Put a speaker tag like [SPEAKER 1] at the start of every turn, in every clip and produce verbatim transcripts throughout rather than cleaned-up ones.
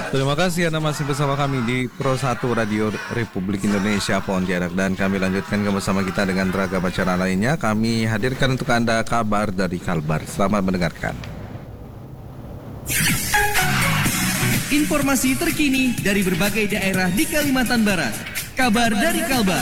[SPEAKER 1] Terima kasih Anda masih bersama kami di Pro satu Radio Republik Indonesia Pontianak. Dan kami lanjutkan ke bersama kita dengan ragam acara lainnya. Kami hadirkan untuk Anda kabar dari Kalbar. Selamat mendengarkan.
[SPEAKER 2] Informasi terkini dari berbagai daerah di Kalimantan Barat. Kabar dari Kalbar.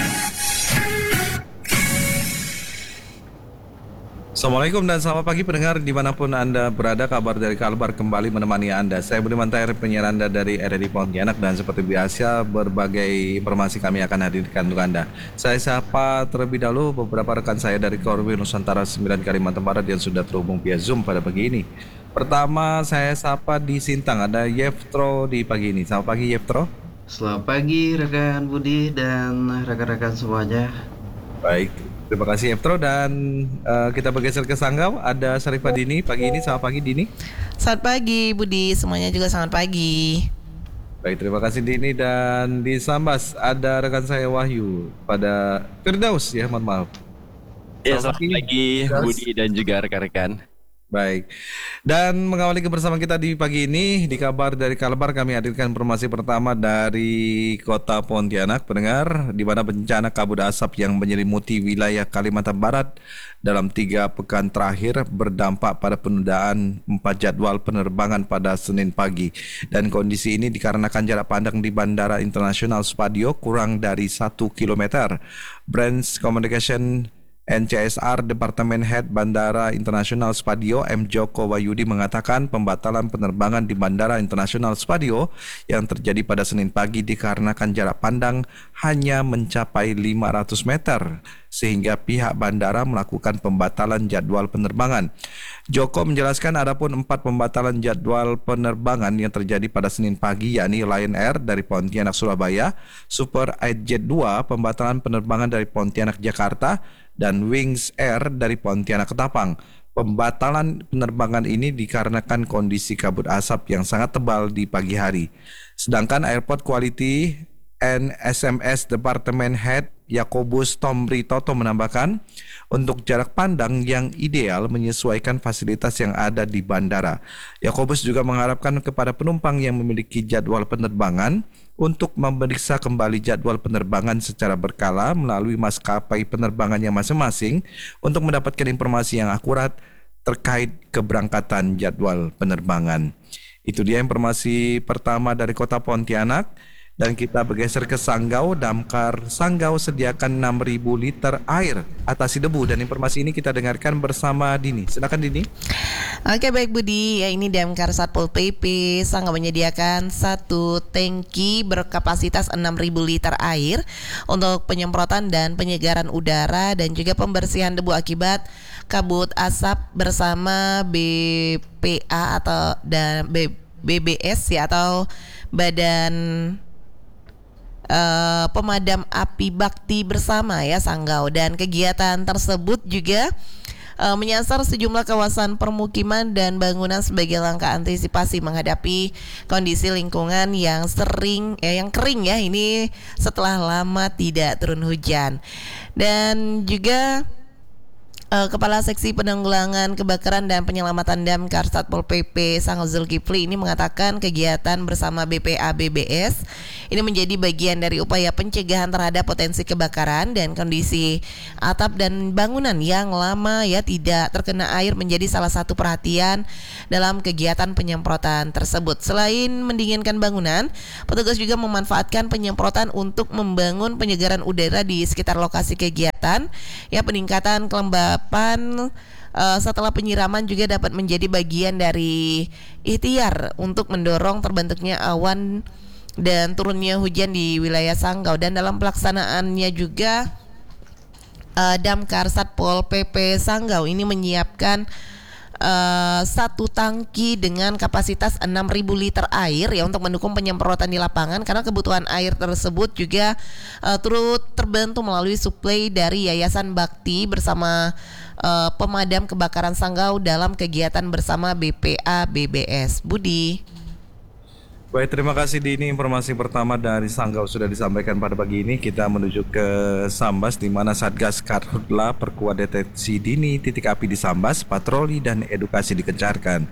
[SPEAKER 1] Assalamualaikum dan selamat pagi pendengar dimanapun Anda berada. Kabar dari Kalbar kembali menemani Anda. Saya Budiman Tahir, penyiar Anda dari R R I Pontianak. Dan seperti biasa berbagai informasi kami akan hadirkan untuk Anda. Saya sapa terlebih dahulu beberapa rekan saya dari Korwil Nusantara sembilan Kalimantan Barat yang sudah terhubung via Zoom pada pagi ini. Pertama saya sapa di Sintang, ada Yeftro di pagi ini. Selamat pagi Yeftro.
[SPEAKER 3] Selamat pagi rekan Budi dan rekan-rekan semuanya.
[SPEAKER 1] Baik, terima kasih Yeftro. Dan uh, kita bergeser ke Sanggau, ada Sarifah Dini pagi ini. Selamat pagi Dini.
[SPEAKER 4] Selamat pagi Budi, semuanya juga selamat pagi.
[SPEAKER 1] Baik, terima kasih Dini. Dan di Sambas ada rekan saya Wahyu pada Firdaus ya, mohon maaf.
[SPEAKER 5] Ya, selamat pagi Budi dan juga rekan-rekan.
[SPEAKER 1] Baik, dan mengawali kebersamaan kita di pagi ini di kabar dari Kalbar, kami hadirkan informasi pertama dari kota Pontianak pendengar, di mana bencana kabut asap yang menyelimuti wilayah Kalimantan Barat dalam tiga pekan terakhir berdampak pada penundaan empat jadwal penerbangan pada Senin pagi. Dan kondisi ini dikarenakan jarak pandang di Bandara Internasional Supadio kurang dari satu kilometer. Branch Communication N C S R Departemen Head Bandara Internasional Supadio M. Joko Wayudi mengatakan pembatalan penerbangan di Bandara Internasional Supadio yang terjadi pada Senin pagi dikarenakan jarak pandang hanya mencapai lima ratus meter sehingga pihak bandara melakukan pembatalan jadwal penerbangan. Joko menjelaskan adapun empat pembatalan jadwal penerbangan yang terjadi pada Senin pagi yakni Lion Air dari Pontianak Surabaya, Super Jet dua pembatalan penerbangan dari Pontianak Jakarta, dan Wings Air dari Pontianak Ketapang. Pembatalan penerbangan ini dikarenakan kondisi kabut asap yang sangat tebal di pagi hari. Sedangkan Airport Quality and S M S Department Head Yakobus Tomri Toto menambahkan, untuk jarak pandang yang ideal menyesuaikan fasilitas yang ada di bandara. Yakobus juga mengharapkan kepada penumpang yang memiliki jadwal penerbangan untuk memeriksa kembali jadwal penerbangan secara berkala melalui maskapai penerbangannya masing-masing untuk mendapatkan informasi yang akurat terkait keberangkatan jadwal penerbangan. Itu dia informasi pertama dari kota Pontianak. Dan kita bergeser ke Sanggau. Damkar Sanggau sediakan enam ribu liter air atasi debu. Dan informasi ini kita dengarkan bersama Dini. Silakan Dini.
[SPEAKER 4] Oke baik Budi, ya ini Damkar Satpol P P Sanggau menyediakan satu tangki berkapasitas enam ribu liter air untuk penyemprotan dan penyegaran udara dan juga pembersihan debu akibat kabut asap bersama B P A atau dan B, BBS ya atau Badan Uh, Pemadam Api Bakti Bersama ya Sanggau. Dan kegiatan tersebut juga uh, menyasar sejumlah kawasan permukiman dan bangunan sebagai langkah antisipasi menghadapi kondisi lingkungan yang sering ya yang kering ya ini setelah lama tidak turun hujan. Dan juga Uh, Kepala Seksi Penanggulangan Kebakaran dan Penyelamatan Damkar Satpol P P Sanggau Zulkifli ini mengatakan kegiatan bersama B P A B B S ini menjadi bagian dari upaya pencegahan terhadap potensi kebakaran dan kondisi atap dan bangunan yang lama ya tidak terkena air menjadi salah satu perhatian dalam kegiatan penyemprotan tersebut. Selain mendinginkan bangunan, petugas juga memanfaatkan penyemprotan untuk membangun penyegaran udara di sekitar lokasi kegiatan ya peningkatan kelembapan uh, setelah penyiraman juga dapat menjadi bagian dari ikhtiar untuk mendorong terbentuknya awan dan turunnya hujan di wilayah Sanggau. Dan dalam pelaksanaannya juga uh, Damkar Satpol P P Sanggau ini menyiapkan Uh, satu tangki dengan kapasitas enam ribu liter air ya untuk mendukung penyemprotan di lapangan karena kebutuhan air tersebut juga uh, turut terbantu melalui suplai dari Yayasan Bakti bersama uh, Pemadam Kebakaran Sanggau dalam kegiatan bersama B P A B B S. Budi.
[SPEAKER 1] Baik, terima kasih Dini. Informasi pertama dari Sanggau sudah disampaikan pada pagi ini. Kita menuju ke Sambas di mana Satgas Karhutla perkuat deteksi dini titik api di Sambas, patroli dan edukasi dikencarkan.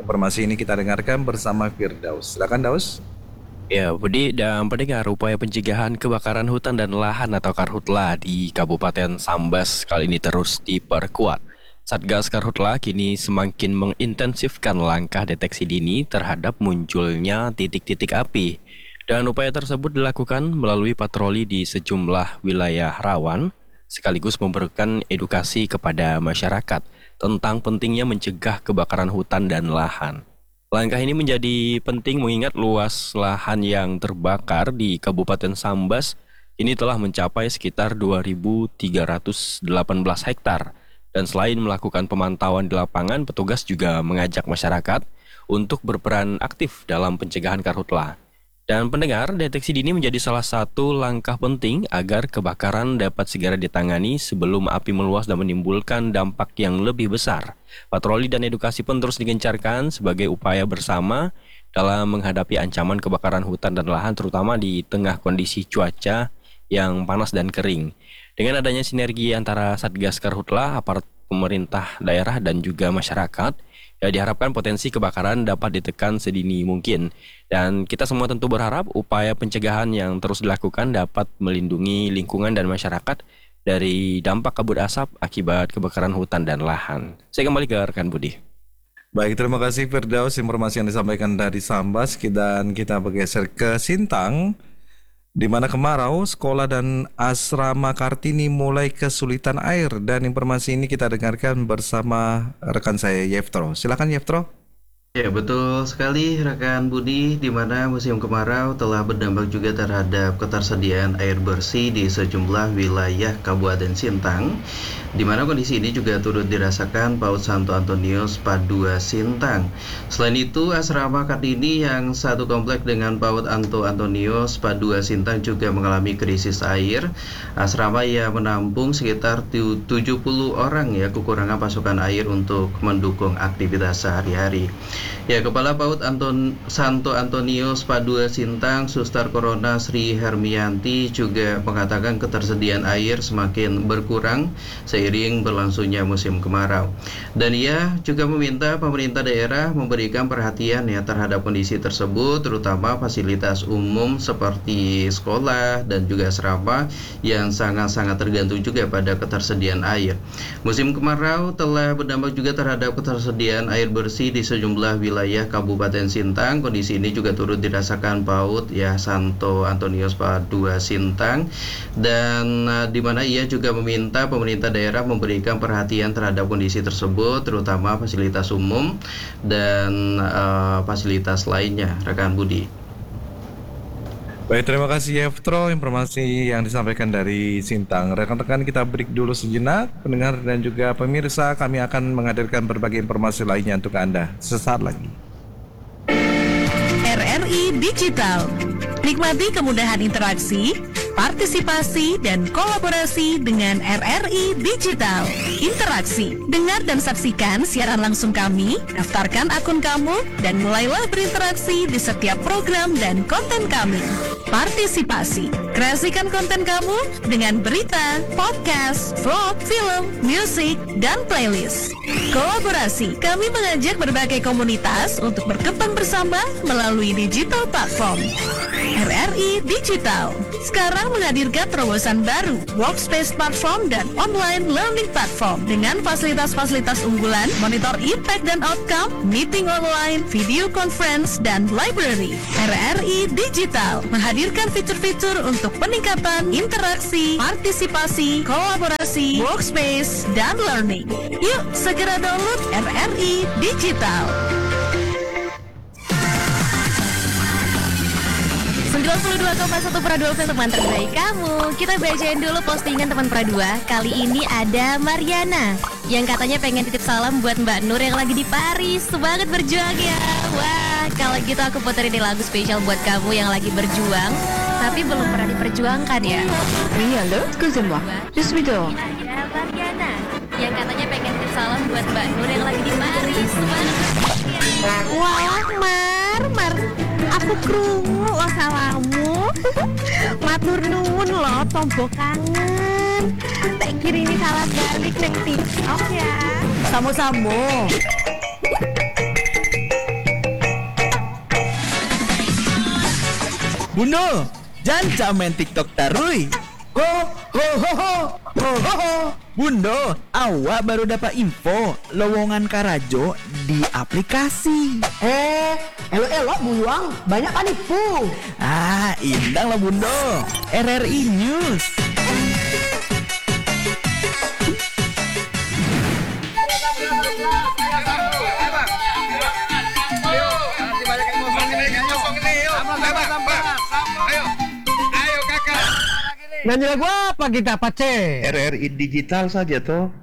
[SPEAKER 1] Informasi ini kita dengarkan bersama Firdaus. Silakan Daus.
[SPEAKER 5] Ya, Budi dan pendengar, upaya pencegahan kebakaran hutan dan lahan atau Karhutla di Kabupaten Sambas kali ini terus diperkuat. Satgas Karhutla kini semakin mengintensifkan langkah deteksi dini terhadap munculnya titik-titik api. Dan upaya tersebut dilakukan melalui patroli di sejumlah wilayah rawan, sekaligus memberikan edukasi kepada masyarakat tentang pentingnya mencegah kebakaran hutan dan lahan. Langkah ini menjadi penting mengingat luas lahan yang terbakar di Kabupaten Sambas ini telah mencapai sekitar dua ribu tiga ratus delapan belas hektar. Dan selain melakukan pemantauan di lapangan, petugas juga mengajak masyarakat untuk berperan aktif dalam pencegahan Karhutla. Dan pendengar, deteksi dini menjadi salah satu langkah penting agar kebakaran dapat segera ditangani sebelum api meluas dan menimbulkan dampak yang lebih besar. Patroli dan edukasi pun terus digencarkan sebagai upaya bersama dalam menghadapi ancaman kebakaran hutan dan lahan, terutama di tengah kondisi cuaca yang panas dan kering. Dengan adanya sinergi antara Satgas Karhutla, aparat pemerintah daerah dan juga masyarakat, ya diharapkan potensi kebakaran dapat ditekan sedini mungkin. Dan kita semua tentu berharap upaya pencegahan yang terus dilakukan dapat melindungi lingkungan dan masyarakat dari dampak kabut asap akibat kebakaran hutan dan lahan. Saya kembali ke rekan Budi.
[SPEAKER 1] Baik, terima kasih Firdaus informasi yang disampaikan dari Sambas. Dan kita bergeser ke Sintang, di mana kemarau, sekolah dan asrama Kartini mulai kesulitan air. Dan informasi ini kita dengarkan bersama rekan saya Yeftro. Silakan Yeftro.
[SPEAKER 3] Ya, betul sekali rekan Budi, di mana musim kemarau telah berdampak juga terhadap ketersediaan air bersih di sejumlah wilayah Kabupaten Sintang, di mana kondisi ini juga turut dirasakan PAUD Santo Antonius Padua Sintang. Selain itu, asrama Kartini yang satu komplek dengan PAUD Santo Antonius Padua Sintang juga mengalami krisis air. Asrama yang menampung sekitar tujuh puluh orang ya kekurangan pasokan air untuk mendukung aktivitas sehari-hari. Ya, Kepala PAUD Anton, Santo Antonius Padua Sintang, Suster Corona Sri Hermianti juga mengatakan ketersediaan air semakin berkurang seiring berlangsungnya musim kemarau. Dan ia juga meminta pemerintah daerah memberikan perhatian ya terhadap kondisi tersebut, terutama fasilitas umum seperti sekolah dan juga asrama yang sangat-sangat tergantung juga pada ketersediaan air. Musim kemarau telah berdampak juga terhadap ketersediaan air bersih di sejumlah wilayah Kabupaten Sintang. Kondisi ini juga turut dirasakan PAUD ya Santo Antonius Padua Sintang, dan uh, di mana ia juga meminta pemerintah daerah memberikan perhatian terhadap kondisi tersebut, terutama fasilitas umum dan uh, fasilitas lainnya. Rekan Budi.
[SPEAKER 1] Baik, terima kasih Yeftro informasi yang disampaikan dari Sintang. Rekan-rekan, kita break dulu sejenak. Pendengar dan juga pemirsa, kami akan menghadirkan berbagai informasi lainnya untuk Anda sesaat lagi.
[SPEAKER 6] R R I Digital. Nikmati kemudahan interaksi, partisipasi, dan kolaborasi dengan R R I Digital. Interaksi, dengar dan saksikan siaran langsung kami, daftarkan akun kamu, dan mulailah berinteraksi di setiap program dan konten kami. Partisipasi, kreasikan konten kamu dengan berita, podcast, vlog, film, musik, dan playlist. Kolaborasi, kami mengajak berbagai komunitas untuk berkembang bersama melalui digital platform. R R I Digital sekarang menghadirkan terobosan baru, workspace platform dan online learning platform dengan fasilitas-fasilitas unggulan, monitor impact dan outcome, meeting online, video conference, dan library. R R I Digital menghadirkan fitur-fitur untuk peningkatan interaksi, partisipasi, kolaborasi, workspace, dan learning. Yuk segera download R R I Digital. sembilan puluh dua koma satu Pradua F M, teman terbaik kamu. Kita bacain dulu postingan teman Pradua. Kali ini ada Mariana yang katanya pengen titip salam buat Mbak Nur yang lagi di Paris. Semangat berjuang ya. Wah, kalau gitu aku puterin ini lagu spesial buat kamu yang lagi berjuang tapi belum pernah diperjuangkan ya.
[SPEAKER 7] Oui, allô, excusez-moi. Je suis dehors.
[SPEAKER 6] Ada Mariana yang katanya pengen titip salam buat Mbak Nur yang lagi di Paris. Semangat berjuang ya.
[SPEAKER 7] Wah, Mar, Mar. Aku krungu lo salamu. Matur nuwun lo, tombo kangen. Tak kirimi salam balik neng TikTok ya.
[SPEAKER 6] Samo-samo.
[SPEAKER 8] Bundo, jangan main TikTok tarui. Ho ho ho ho ho ho ho. Bundo, awak baru dapat info lowongan Karajo di aplikasi.
[SPEAKER 9] Eh, elo-elo buyuang, banyak penipu.
[SPEAKER 8] Ah, indang lah Bundo. R R I News.
[SPEAKER 9] Nanya gua apa kita pace?
[SPEAKER 3] R R I digital saja toh.